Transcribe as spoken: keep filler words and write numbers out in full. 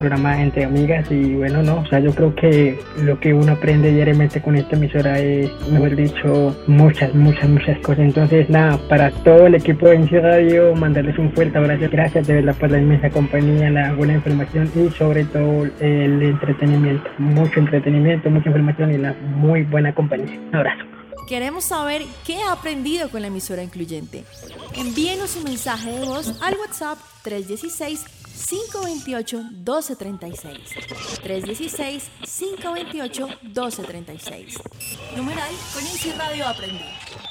programa entre amigas y bueno, no, o sea, yo creo que lo que uno aprende diariamente con esta emisora es, mejor dicho, muchas, muchas, muchas cosas. Entonces, nada, para todo el equipo de Inicio Radio, mandarles un fuerte abrazo. Gracias de verdad por la inmensa compañía, la buena información y sobre todo el entretenimiento. Mucho entretenimiento, mucha información y la muy buena compañía. Un abrazo. Queremos saber qué ha aprendido con la emisora incluyente. Envíenos un mensaje de voz al WhatsApp tres uno seis, cinco dos ocho, uno dos tres seis. tres uno seis, cinco dos ocho, uno dos tres seis. Numeral con Inicio Radio Aprendí.